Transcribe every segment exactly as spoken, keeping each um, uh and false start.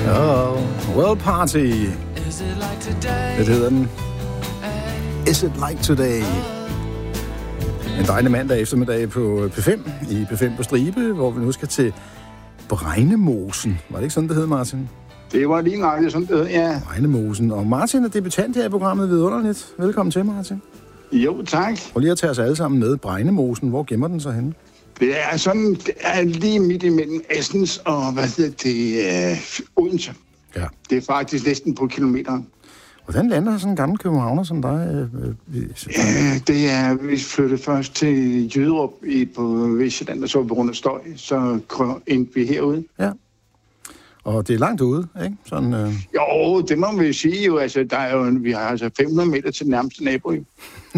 Oh, Well Party. Det hedder den. Is it like today? En dejlig mandag eftermiddag på P fem, i P fem på Stribe, hvor vi nu skal til Bregnemosen. Var det ikke sådan, det hed, Martin? Det var lige nøjagtigt sådan, det hed, ja. Bregnemosen. Og Martin er debutant her i programmet Vidunderligt. Velkommen til, Martin. Jo, tak. Prøv lige at tage os alle sammen med. Bregnemosen, hvor gemmer den sig henne? Det er sådan, det er lige midt imellem Assens og, hvad hedder det, øh, Odense. Ja. Det er faktisk næsten på kilometeren. Hvordan lander sådan en gammel københavner som dig? Øh, øh, ja, det er, vi flyttede først til Jyderup i, på Vestjylland, og så på grund af støj, så endte vi herude. Ja. Og det er langt ude, ikke? Sådan, øh... Jo, det må vi sige jo. Altså, der er jo, vi har altså fem hundrede meter til den nærmeste nabo. det,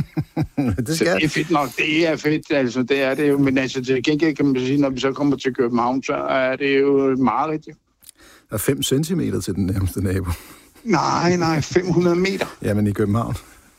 skal... Så det er fedt nok. Det er fedt, altså. Det er det jo. Men altså, til gengæld kan man sige, når vi så kommer til København, så er det jo meget rigtigt. Der er fem centimeter til den nærmeste nabo. Nej, nej, fem hundrede meter. Jamen i København.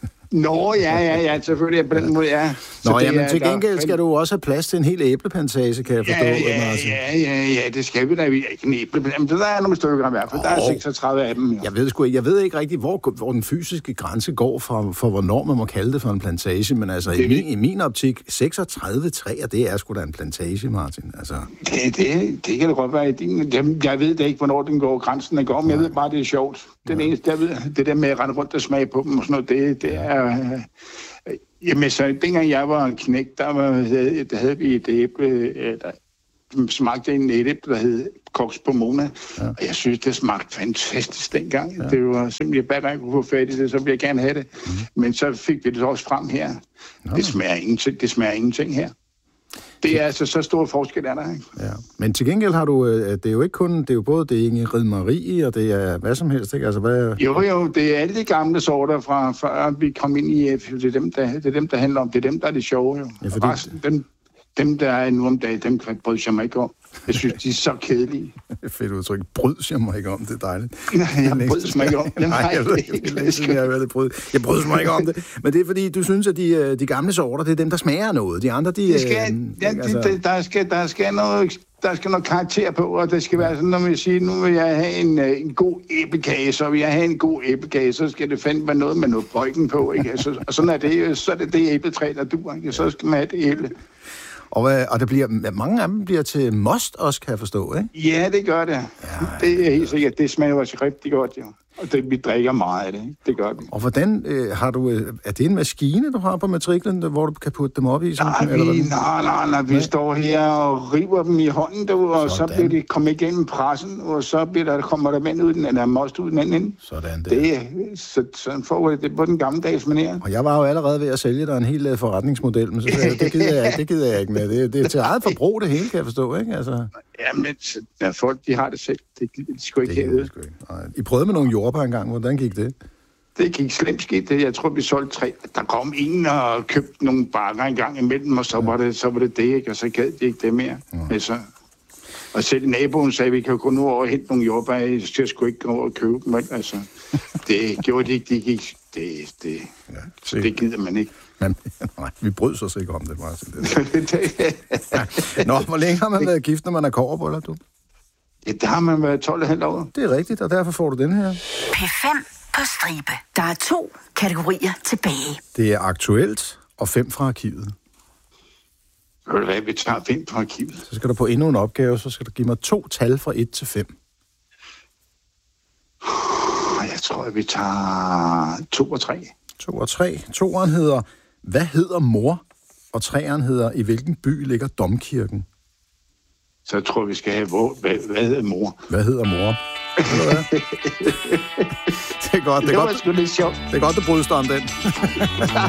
Nå, ja, ja, ja, selvfølgelig på den måde, ja. Så Nå, ja, men til gengæld der... skal du også have plads til en hel æbleplantage, kan jeg forstå. Ja, ja, ja, ja, ja, det skal vi da. Vi er ikke en æbleplantage, der er nogle stykker i hvert fald. Der er seksogtredive af dem. Ja. Jeg ved sgu ikke, jeg ved ikke rigtig, hvor, hvor den fysiske grænse går for, for, hvornår man må kalde det for en plantage, men altså i min, i min optik, seksogtredive træer, det er sgu da en plantage, Martin. Altså... Det, det, det kan da godt være i din... Jeg ved da ikke, hvornår den går, grænsen den går, men jeg ved bare, det er sjovt. Den eneste, jeg ved, det der med at rende rundt og smage på dem og sådan noget, det, det er... Øh, jamen, så dengang jeg var en knægt, der, var, der havde vi et æble, der smagte en æble, der hed Koks på Mona, ja. Og jeg synes, det smagte fantastisk dengang. Ja. Det var simpelthen bare, at jeg kunne få fat i det, så ville jeg gerne have det. Mm. Men så fik vi det også frem her. Ja. Det smager ingenting, det smager ingenting her. Det er altså så stor forskel, er der, ikke? Ja. Men til gengæld har du, det er jo ikke kun, det er jo både det er Rid Marie, og det er hvad som helst, ikke? Altså, hvad... Jo, jo, det er alle de gamle sorter fra før vi kom ind i, det er dem, der, det er dem, der handler om, det er dem, der er det sjove, jo. Ja, fordi... Resten, dem, dem, der er nu om dagen, dem bryder jeg mig ikke om. Jeg synes, de er så kedelige. Fedt udtryk. Bryder jeg mig ikke om, det er dejligt. Nej, jeg bryder mig ikke om det. Nej, jeg ved ikke, jeg, jeg, jeg, bryder. jeg bryder mig ikke om det. Men det er fordi, du synes, at de, de gamle sorter, det er dem, der smager noget. De andre, de... Det skal, øh, ja, altså... de, der, skal, der, skal noget, der skal noget karakter på, og det skal være sådan, når man siger, nu vil jeg have en, en god æblekage, så vil jeg have en god æblekage, så skal det fandme være noget med noget bøjken på, ikke? Altså, og sådan er det, så er det det æbletræ, der duer, ikke? Så skal man have det æble. Og, og det bliver, mange af dem bliver til most også, kan jeg forstå, ikke? Ja, det gør det. Ja, det er helt sikkert. Det smager også rigtig godt, jo. Og det, vi drikker meget af det, ikke? Det gør det. Og hvordan øh, har du... Øh, er det en maskine, du har på matriklen, hvor du kan putte dem op i? Nej, vi, eller nej, nej, nej. Vi nej. står her og river dem i hånden, der, og sådan. Så bliver de kommet igennem pressen, og så bliver der, kommer der vand ud den, eller most ud den anden. Sådan det. det så, sådan får det på den gammeldags manér. Og jeg var jo allerede ved at sælge dig en hel forretningsmodel, men så sagde jeg, det gider jeg, det gider jeg ikke med. Det, det er til eget forbrug, det hele, kan jeg forstå, ikke? Altså... Jamen, ja, folk, de har det selv. Det gider de sgu ikke have. I prøvede med nogle jordbær engang. Hvordan gik det? Det gik slemt skidt. Det. Jeg tror, vi solgte tre. Der kom en og købte nogle bakker en gang imellem, og så var det, så var det det, ikke? Og så gad de ikke det mere. Ja. Altså, og selv naboen sagde, at vi kan gå nu over og hente nogle jordbær. Jeg skal sgu ikke gå over og købe dem. Altså, det gjorde de ikke. Det gik... Det, det, ja, det gider man ikke. Men, nej, vi brød så ikke om det, Martin. Ja. Nå, hvor længe har man været gift, når man er kobberbryllup, du? Ja, der har man været tolv komma fem år. Det er rigtigt, og derfor får du den her. P fem på Stribe. Der er to kategorier tilbage. Det er aktuelt og fem fra arkivet. Ved du hvad, vi tager fem fra arkivet. Så skal du på endnu en opgave, så skal du give mig to tal fra et til fem. Jeg tror, at vi tager to og tre. To og tre. Toeren hedder, hvad hedder mor? Og treeren hedder, i hvilken by ligger domkirken? Så jeg tror, vi skal have, hvor, hvad, hvad hedder mor? Hvad hedder mor? Det er godt, det er godt. Det var sgu lidt sjovt. Det er godt, du bryder dig om den.